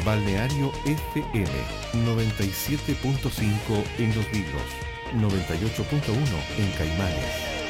Balneario FM 97.5 en Los Vilos, 98.1 en Caimanes.